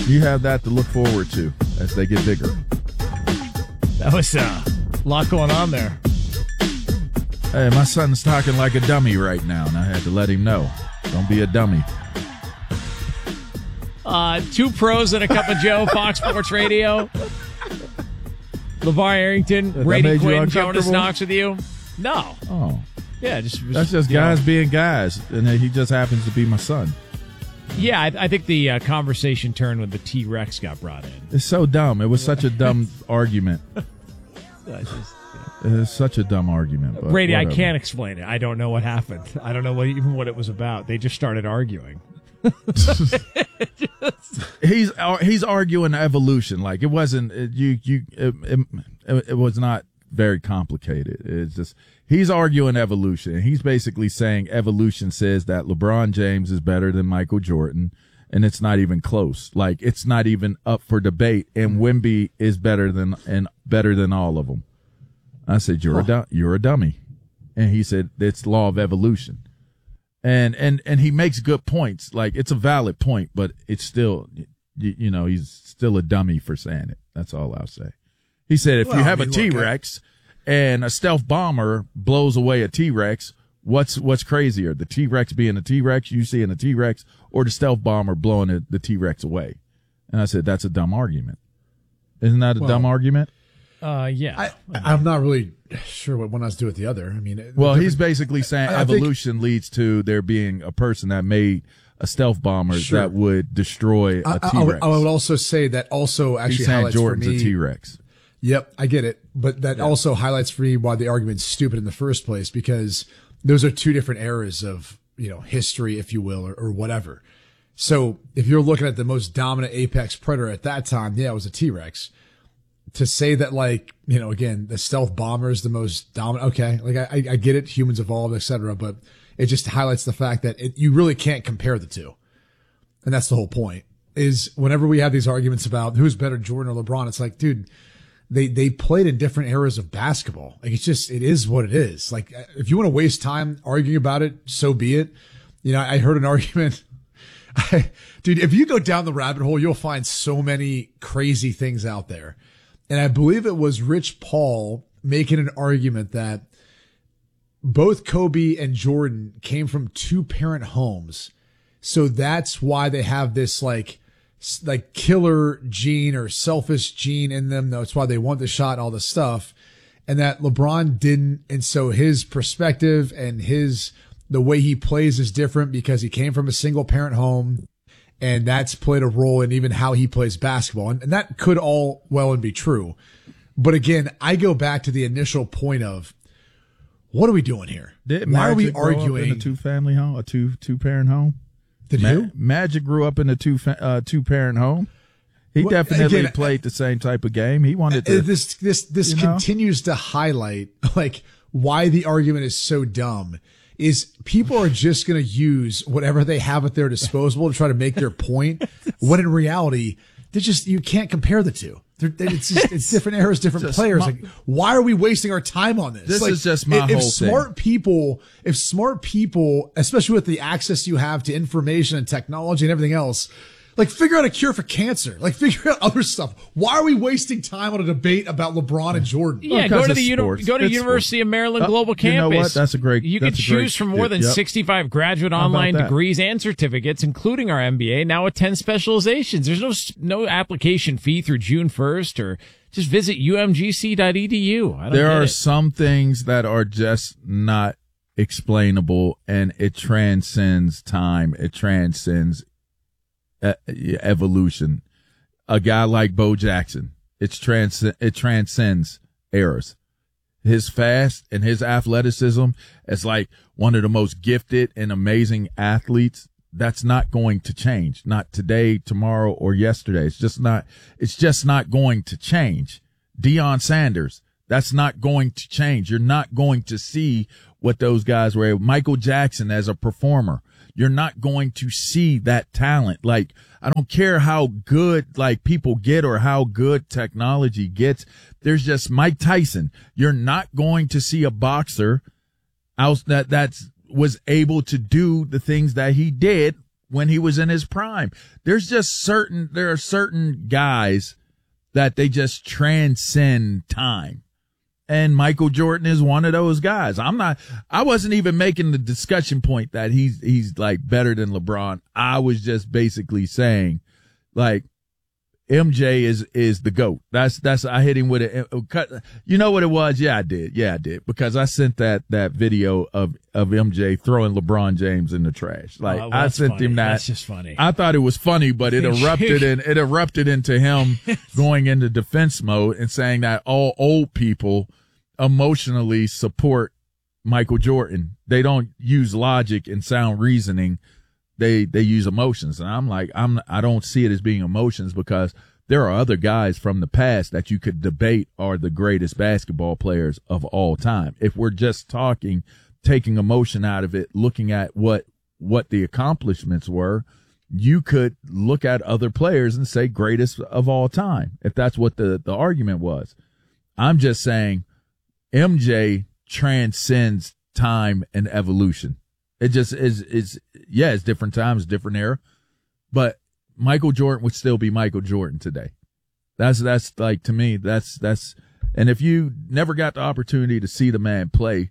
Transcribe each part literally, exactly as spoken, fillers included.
You have that to look forward to as they get bigger. That was uh, a lot going on there. Hey, my son's talking like a dummy right now, and I had to let him know. Don't be a dummy. Uh, two pros and a cup of Joe, Fox Sports Radio. LeVar Arrington, Brady Quinn, Jonas Knox with you. No. Oh. Yeah, just that's just guys know. being guys, and he just happens to be my son. Yeah, I, I think the uh, conversation turned when the T-Rex got brought in. It's so dumb. It was such a dumb argument. Just, yeah. It's such a dumb argument. But Brady, whatever. I can't explain it. I don't know what happened. I don't know what, even what it was about. They just started arguing. he's he's arguing evolution. Like it wasn't it, you you it, it, it was not very complicated. It's just he's arguing evolution. He's basically saying evolution says that LeBron James is better than Michael Jordan, and it's not even close. Like it's not even up for debate. And Wemby is better than and better than all of them. I said you're oh. a du- you're a dummy, and he said it's law of evolution. And, and, and he makes good points. Like, it's a valid point, but it's still, you, you know, he's still a dummy for saying it. That's all I'll say. He said, if well, you have I mean, a T-Rex look, and a stealth bomber blows away a T-Rex, what's, what's crazier? The T-Rex being a T-Rex, you seeing a T-Rex, or the stealth bomber blowing the, the T-Rex away? And I said, that's a dumb argument. Isn't that a well, dumb argument? Uh, yeah. I, I'm not really sure what one has to do with the other. I mean, well, he's basically saying I, I evolution think, leads to there being a person that made a stealth bomber sure. that would destroy a I, T-Rex. I would, I would also say that also actually he's saying highlights Jordan's for me, a T-Rex. Yep, I get it. But that yeah. also highlights for me why the argument's stupid in the first place, because those are two different eras of, you know, history, if you will, or, or whatever. So if you're looking at the most dominant apex predator at that time, yeah, it was a T-Rex. To say that, like, you know, again, the stealth bomber is the most dominant. Okay. Like, I, I get it. Humans evolved, et cetera. But it just highlights the fact that it, you really can't compare the two. And that's the whole point is whenever we have these arguments about who's better, Jordan or LeBron, it's like, dude, they, they played in different eras of basketball. Like, it's just, it is what it is. Like, if you want to waste time arguing about it, so be it. You know, I heard an argument. I, dude, if you go down the rabbit hole, you'll find so many crazy things out there. And I believe it was Rich Paul making an argument that both Kobe and Jordan came from two parent homes. So that's why they have this like, like killer gene or selfish gene in them. That's why they want the shot, all this stuff. And that LeBron didn't. And so his perspective and his, the way he plays is different because he came from a single parent home. And that's played a role in even how he plays basketball. And, and that could all well and be true. But again, I go back to the initial point of, what are we doing here? Did Why Magic are we grow arguing? Up in a two family home, a two, two parent home? Did Ma- who? Magic grew up in a two, uh, two parent home. He well, definitely again, played the same type of game. He wanted to. This, this, this you know? continues to highlight like why the argument is so dumb. Is people are just going to use whatever they have at their disposal to try to make their point, when in reality, they're just, you can't compare the two. They're, they're, it's just, it's different eras, different just players. My, like, why are we wasting our time on this? This like, is just my if, whole if smart thing. people, if smart people, especially with the access you have to information and technology and everything else, like figure out a cure for cancer, like figure out other stuff. Why are we wasting time on a debate about LeBron and Jordan? Yeah, well, go to the uni- go to it's University sports. of Maryland uh, Global Campus. You know what? That's a great. You can choose great, from more than yep. sixty-five graduate online degrees and certificates, including our M B A, now with ten specializations. There's no no application fee through June first, or just visit u m g c dot e d u. I don't there get are it. some things that are just not explainable, and it transcends time. It transcends evolution. A guy like Bo Jackson, it's trans it transcends eras. His fast and his athleticism is like one of the most gifted and amazing athletes. That's not going to change. Not today, tomorrow, or yesterday. It's just not. It's just not going to change. Deion Sanders, that's not going to change. You're not going to see what those guys were. Michael Jackson as a performer. You're not going to see that talent. Like, I don't care how good, like, people get or how good technology gets. There's just Mike Tyson. You're not going to see a boxer out that that's was able to do the things that he did when he was in his prime. There's just certain, there are certain guys that they just transcend time. And Michael Jordan is one of those guys. I'm not, I wasn't even making the discussion point that he's, he's like better than LeBron. I was just basically saying, like, M J is, is the GOAT. That's, that's, I hit him with it. You know what it was? Yeah, I did. Yeah, I did. Because I sent that, that video of, of M J throwing LeBron James in the trash. Like, oh, well, I sent funny. him that. That's just funny. I thought it was funny, but it erupted in, it erupted into him going into defense mode and saying that all old people emotionally support Michael Jordan. They don't use logic and sound reasoning. They, they use emotions. And I'm like, I'm, I don't see it as being emotions because there are other guys from the past that you could debate are the greatest basketball players of all time. If we're just talking, taking emotion out of it, looking at what, what the accomplishments were, you could look at other players and say greatest of all time, if that's what the, the argument was. I'm just saying M J transcends time and evolution. It just is, is, yeah, it's different times, different era, but Michael Jordan would still be Michael Jordan today. That's, that's like, to me, that's, that's, and if you never got the opportunity to see the man play,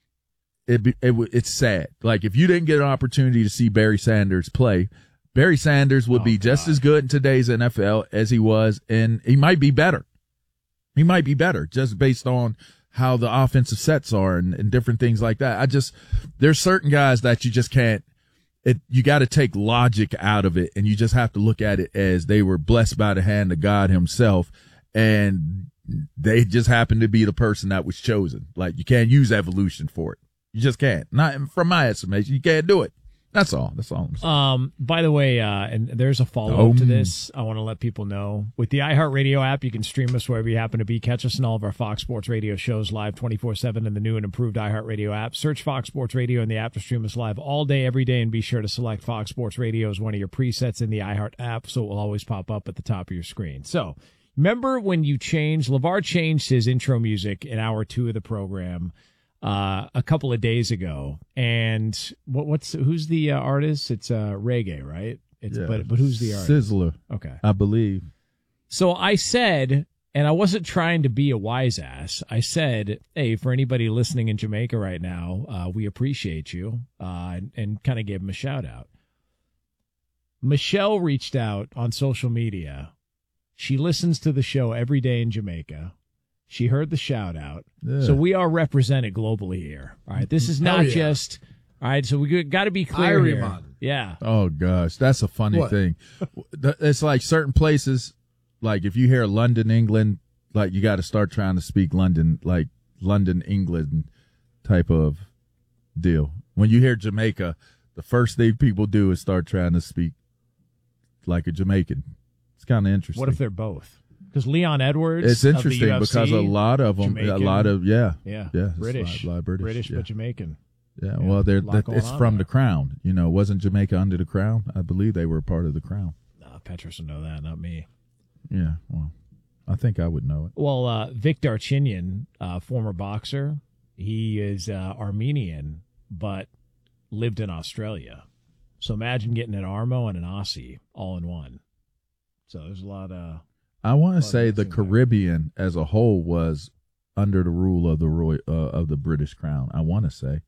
it, it, it's sad. Like, if you didn't get an opportunity to see Barry Sanders play, Barry Sanders would oh, be just God. as good in today's N F L as he was, and he might be better. He might be better just based on how the offensive sets are and, and different things like that. I just, there's certain guys that you just can't, it, you got to take logic out of it, and you just have to look at it as they were blessed by the hand of God himself, and they just happened to be the person that was chosen. Like, you can't use evolution for it. You just can't. Not from my estimation. You can't do it. That's all. That's all I'm saying. Um, by the way, uh, and there's a follow-up um, to this. I want to let people know. With the iHeartRadio app, you can stream us wherever you happen to be. Catch us in all of our Fox Sports Radio shows live twenty-four seven in the new and improved iHeartRadio app. Search Fox Sports Radio in the app to stream us live all day, every day, and be sure to select Fox Sports Radio as one of your presets in the iHeart app, so it will always pop up at the top of your screen. So, remember when you changed, LeVar changed his intro music in hour two of the program uh a couple of days ago, and what what's who's the uh, artist? It's uh reggae, right? It's yeah. but but who's the artist? Sizzler. Okay, I believe. So I said, and I wasn't trying to be a wise ass, I said, hey, for anybody listening in Jamaica right now, uh we appreciate you, uh and, and kind of gave him a shout out. Michelle reached out on social media. She listens to the show every day in Jamaica. She heard the shout out. Yeah. So we are represented globally here. All right. This is not oh, yeah. just, all right. So we got to be clear here. Man. Yeah. Oh gosh. That's a funny what? thing. It's like certain places, like if you hear London, England, like you got to start trying to speak London, like London, England type of deal. When you hear Jamaica, the first thing people do is start trying to speak like a Jamaican. It's kind of interesting. What if they're both? Because Leon Edwards, it's interesting of the U F C, because a lot of them, Jamaican, a lot of yeah, yeah, yeah, British, a lot, a lot of British, British, yeah. but Jamaican. Yeah, yeah well, they're that, it's from there. the Crown. You know, wasn't Jamaica under the Crown? I believe they were a part of the Crown. Nah, Petrus will know that, not me. Yeah, well, I think I would know it. Well, uh, Vic Darchinyan, uh, former boxer, he is uh, Armenian, but lived in Australia. So imagine getting an Armo and an Aussie all in one. So there's a lot of. I want to say the Caribbean as a whole was under the rule of the Roy, uh, of the British Crown. I want to say.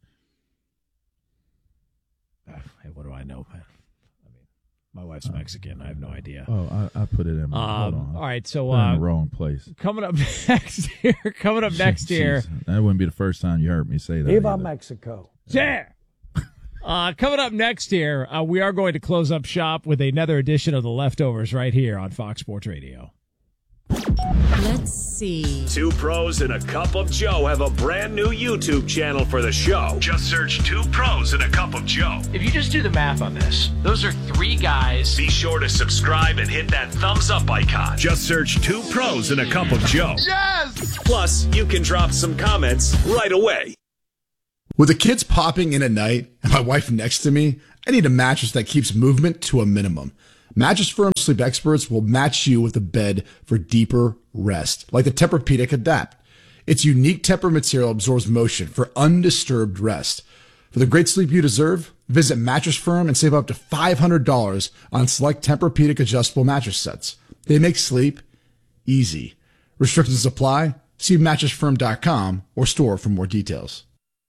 Hey, what do I know, man? I mean, my wife's uh, Mexican. I have no idea. Oh, I, I put it in. My, um, hold on. All right, so uh, in the wrong place. Coming up next year. Coming up next year. That wouldn't be the first time you heard me say that. Viva either. Mexico. Yeah. Uh, coming up next year, uh, we are going to close up shop with another edition of The Leftovers right here on Fox Sports Radio. Let's see. Two pros and a cup of Joe have a brand new YouTube channel for the show. Just search Two Pros and a Cup of Joe. If you just do the math on this, those are three guys. Be sure to subscribe and hit that thumbs up icon. Just search Two Pros and a Cup of Joe. Yes! Plus, you can drop some comments right away. With the kids popping in at night and my wife next to me, I need a mattress that keeps movement to a minimum. Mattress Firm Sleep Experts will match you with a bed for deeper rest, like the Tempur-Pedic Adapt. Its unique Tempur material absorbs motion for undisturbed rest. For the great sleep you deserve, Visit Mattress Firm and save up to five hundred dollars on select Tempur-Pedic adjustable mattress sets. They make sleep easy. Restrictions apply. See mattress firm dot com or store for more details.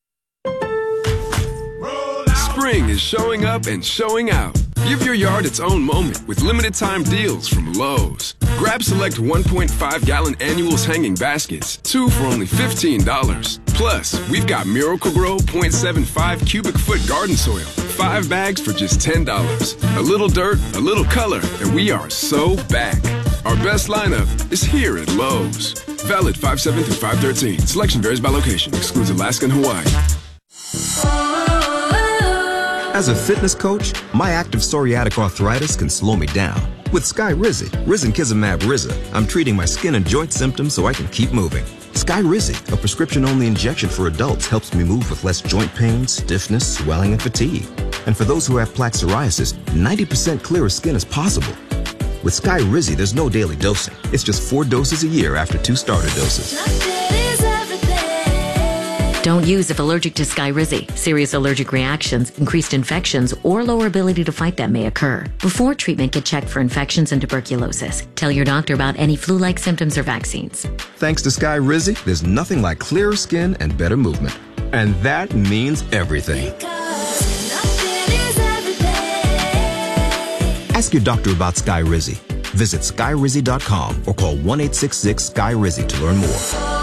Spring is showing up and showing out. Give your yard its own moment with limited time deals from Lowe's. Grab select one point five gallon annuals hanging baskets, two for only fifteen dollars. Plus, we've got Miracle-Gro point seven five cubic foot garden soil, five bags for just ten dollars. A little dirt, a little color, and we are so back. Our best lineup is here at Lowe's. Valid five seven through five thirteen. Selection varies by location. Excludes Alaska and Hawaii. As a fitness coach, my active psoriatic arthritis can slow me down. With Skyrizi, Risankizumab Riza, I'm treating my skin and joint symptoms so I can keep moving. Skyrizi, a prescription-only injection for adults, helps me move with less joint pain, stiffness, swelling, and fatigue. And for those who have plaque psoriasis, ninety percent clearer skin is possible. With Skyrizi, there's no daily dosing. It's just four doses a year after two starter doses. Don't use if allergic to Skyrizi. Serious allergic reactions, increased infections, or lower ability to fight them may occur. Before treatment, get checked for infections and tuberculosis. Tell your doctor about any flu-like symptoms or vaccines. Thanks to Skyrizi, there's nothing like clearer skin and better movement. And that means everything. Ask your doctor about Skyrizi. Visit Skyrizi dot com or call one eight six six Skyrizi to learn more.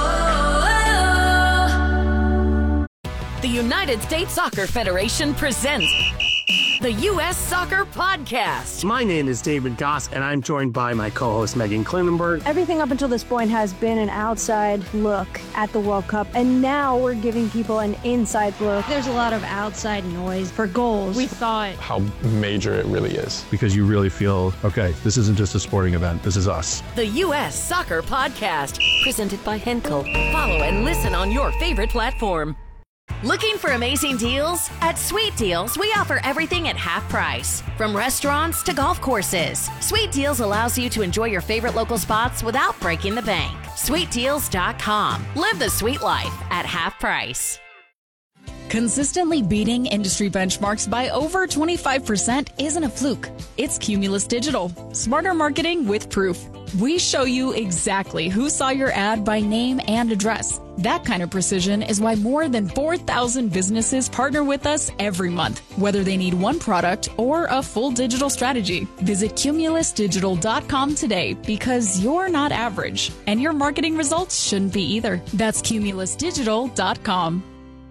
The United States Soccer Federation presents the U S Soccer Podcast. My name is David Goss, and I'm joined by my co-host Megan Klinenberg. Everything up until this point has been an outside look at the World Cup, and now we're giving people an inside look. There's a lot of outside noise for goals. We thought how major it really is. Because you really feel, okay, this isn't just a sporting event, this is us. The U S Soccer Podcast, presented by Henkel. Follow and listen on your favorite platform. Looking for amazing deals? At Sweet Deals, we offer everything at half price. From restaurants to golf courses, Sweet Deals allows you to enjoy your favorite local spots without breaking the bank. sweet deals dot com. Live the sweet life at half price. Consistently beating industry benchmarks by over twenty-five percent isn't a fluke. It's Cumulus Digital. Smarter marketing with proof. We show you exactly who saw your ad by name and address. That kind of precision is why more than four thousand businesses partner with us every month, whether they need one product or a full digital strategy. Visit Cumulus Digital dot com today because you're not average, and your marketing results shouldn't be either. That's Cumulus Digital dot com.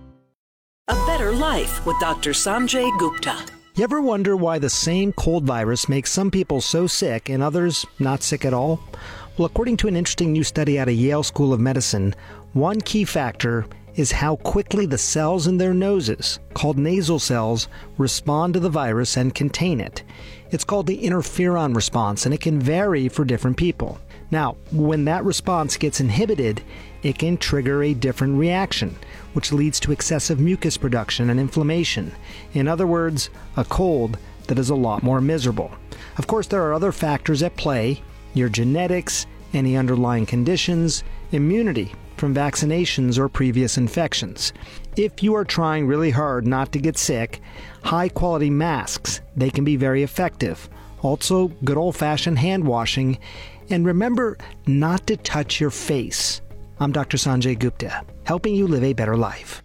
A Better Life with Doctor Sanjay Gupta. You ever wonder why the same cold virus makes some people so sick and others not sick at all? Well, according to an interesting new study out of Yale School of Medicine, one key factor is how quickly the cells in their noses, called nasal cells, respond to the virus and contain it. It's called the interferon response, and it can vary for different people. Now, when that response gets inhibited, it can trigger a different reaction, which leads to excessive mucus production and inflammation. In other words, a cold that is a lot more miserable. Of course, there are other factors at play: your genetics, any underlying conditions, immunity from vaccinations or previous infections. If you are trying really hard not to get sick, high-quality masks, they can be very effective. Also, good old-fashioned hand washing. And remember not to touch your face. I'm Doctor Sanjay Gupta, helping you live a better life.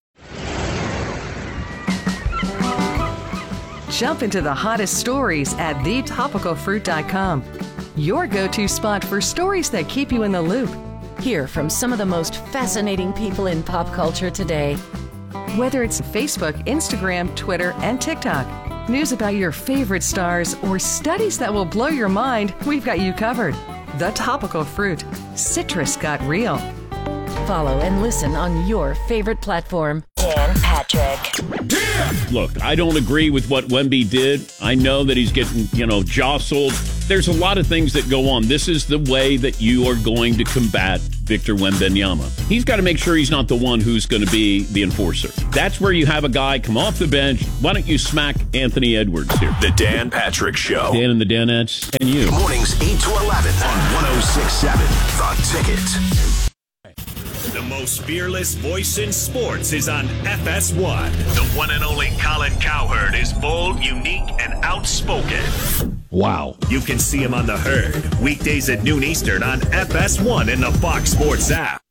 Jump into the hottest stories at the topical fruit dot com. Your go-to spot for stories that keep you in the loop. Hear from some of the most fascinating people in pop culture today. Whether it's Facebook, Instagram, Twitter, and TikTok, news about your favorite stars, or studies that will blow your mind, we've got you covered. The Topical Fruit. Citrus got real. Follow and listen on your favorite platform. Dan Patrick. Look, I don't agree with what Wemby did. I know that he's getting, you know, jostled. There's a lot of things that go on. This is the way that you are going to combat Victor Wembanyama. He's got to make sure he's not the one who's going to be the enforcer. That's where you have a guy come off the bench. Why don't you smack Anthony Edwards here? The Dan Patrick Show. Dan and the Danettes and you. Mornings eight to eleven on one oh six point seven The Ticket. The most fearless voice in sports is on F S one. The one and only Colin Cowherd is bold, unique, and outspoken. Wow. You can see him on The Herd, weekdays at noon Eastern on F S one and the Fox Sports app.